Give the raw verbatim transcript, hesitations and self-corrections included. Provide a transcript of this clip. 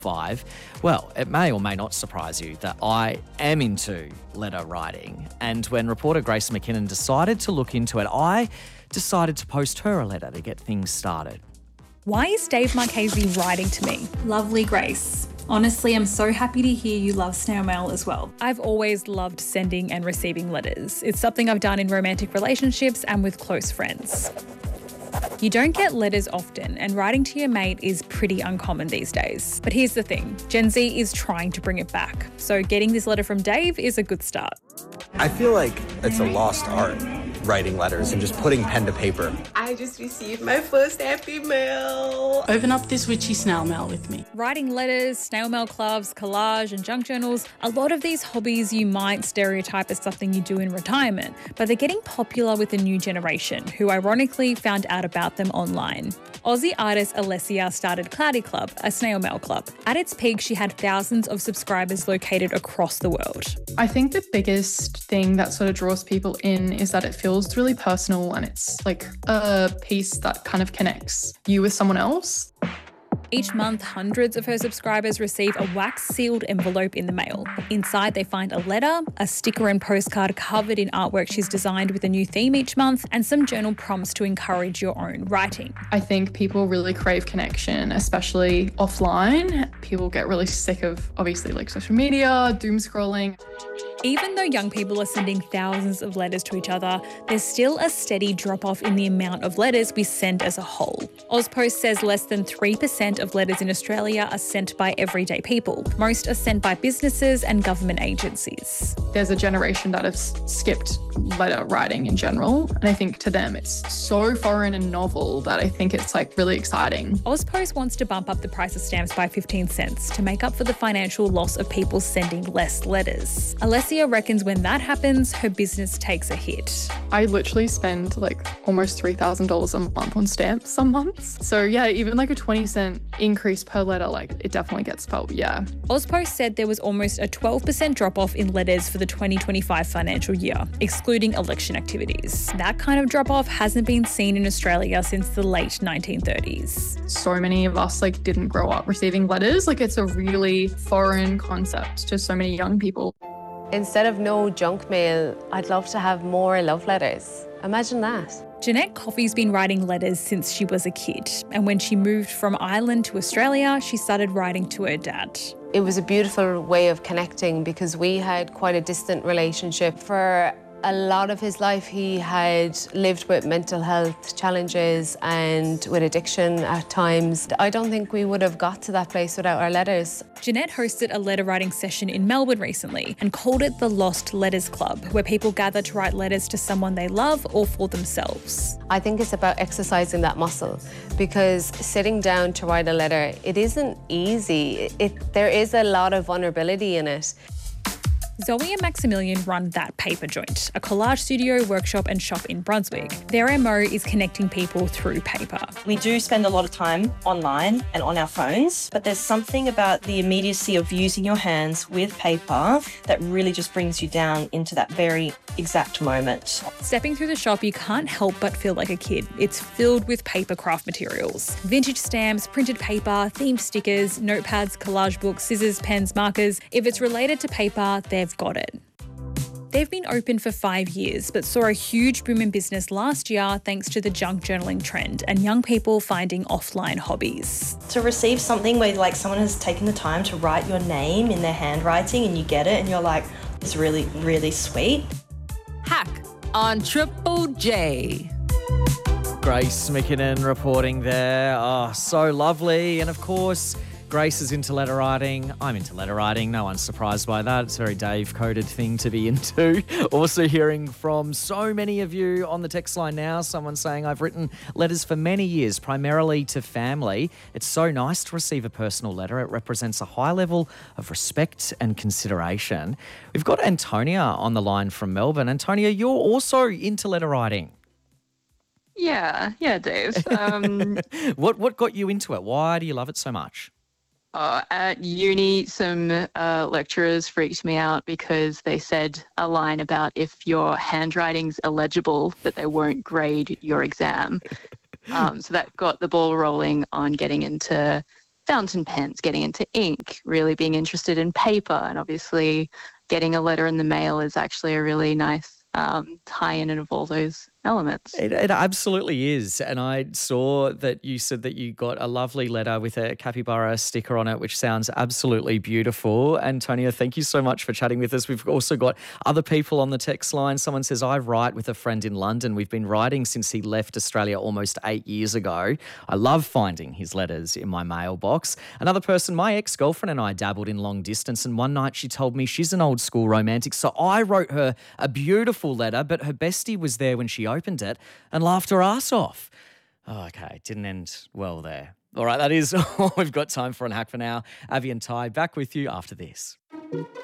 Five. Well, it may or may not surprise you that I am into letter writing. And when reporter Grace McKinnon decided to look into it, I decided to post her a letter to get things started. Why is Dave Marchese writing to me? Lovely Grace. Honestly, I'm so happy to hear you love snail mail as well. I've always loved sending and receiving letters. It's something I've done in romantic relationships and with close friends. You don't get letters often, and writing to your mate is pretty uncommon these days. But here's the thing, Gen Z is trying to bring it back. So getting this letter from Dave is a good start. I feel like it's a lost art, writing letters and just putting pen to paper. I just received my first happy mail. Open up this witchy snail mail with me. Writing letters, snail mail clubs, collage and junk journals, a lot of these hobbies you might stereotype as something you do in retirement, but they're getting popular with the new generation, who ironically found out about them online. Aussie artist Alessia started Cloudy Club, a snail mail club. At its peak, she had thousands of subscribers located across the world. I think the biggest thing that sort of draws people in is that it feels really personal, and it's like a piece that kind of connects you with someone else. Each month, hundreds of her subscribers receive a wax-sealed envelope in the mail. Inside, they find a letter, a sticker and postcard covered in artwork she's designed with a new theme each month, and some journal prompts to encourage your own writing. I think people really crave connection, especially offline. People get really sick of, obviously, like social media, doom scrolling. Even though young people are sending thousands of letters to each other, there's still a steady drop-off in the amount of letters we send as a whole. Ozpost says less than three percent of letters in Australia are sent by everyday people. Most are sent by businesses and government agencies. There's a generation that has skipped letter writing in general, and I think to them it's so foreign and novel that I think it's like really exciting. Ozpost wants to bump up the price of stamps by fifteen cents to make up for the financial loss of people sending less letters. Alessia reckons when that happens, her business takes a hit. I literally spend like almost three thousand dollars a month on stamps some months. So yeah, even like a twenty cent increase per letter, like it definitely gets felt, yeah. Ozpost said there was almost a twelve percent drop-off in letters for the twenty twenty-five financial year, excluding election activities. That kind of drop-off hasn't been seen in Australia since the late nineteen thirties. So many of us like didn't grow up receiving letters. Like it's a really foreign concept to so many young people. Instead of no junk mail, I'd love to have more love letters. Imagine that. Jeanette Coffey's been writing letters since she was a kid, and when she moved from Ireland to Australia, she started writing to her dad. It was a beautiful way of connecting because we had quite a distant relationship. For a lot of his life, he had lived with mental health challenges and with addiction at times. I don't think we would have got to that place without our letters. Jeanette hosted a letter writing session in Melbourne recently and called it the Lost Letters Club, where people gather to write letters to someone they love or for themselves. I think it's about exercising that muscle because sitting down to write a letter, it isn't easy. It, there is a lot of vulnerability in it. Zoe and Maximilian run That Paper Joint, a collage studio, workshop and shop in Brunswick. Their M O is connecting people through paper. We do spend a lot of time online and on our phones, but there's something about the immediacy of using your hands with paper that really just brings you down into that very exact moment. Stepping through the shop, you can't help but feel like a kid. It's filled with paper craft materials. Vintage stamps, printed paper, themed stickers, notepads, collage books, scissors, pens, markers. If it's related to paper, they've got it. They've been open for five years, but saw a huge boom in business last year thanks to the junk journaling trend and young people finding offline hobbies. To receive something where like someone has taken the time to write your name in their handwriting and you get it and you're like, it's really, really sweet. Hack on Triple J. Grace McKinnon reporting there. Oh, so lovely. And of course, Grace is into letter writing. I'm into letter writing. No one's surprised by that. It's a very Dave-coded thing to be into. Also hearing from so many of you on the text line now. Someone saying, I've written letters for many years, primarily to family. It's so nice to receive a personal letter. It represents a high level of respect and consideration. We've got Antonia on the line from Melbourne. Antonia, you're also into letter writing. Yeah, yeah, Dave. Um, what, what got you into it? Why do you love it so much? Uh, at uni, some uh, lecturers freaked me out because they said a line about if your handwriting's illegible, that they won't grade your exam. Um, so that got the ball rolling on getting into fountain pens, getting into ink, really being interested in paper, and obviously getting a letter in the mail is actually a really nice um, tie-in of all those elements. It, it absolutely is. And I saw that you said that you got a lovely letter with a capybara sticker on it, which sounds absolutely beautiful. Antonia, thank you so much for chatting with us. We've also got other people on the text line. Someone says, I write with a friend in London. We've been writing since he left Australia almost eight years ago. I love finding his letters in my mailbox. Another person, my ex-girlfriend and I dabbled in long distance, and one night she told me she's an old school romantic. So I wrote her a beautiful letter, but her bestie was there when she opened it and laughed her ass off. Oh, okay, it didn't end well there. All right, that is all we've got time for on Hack for now. Avi and Ty back with you after this.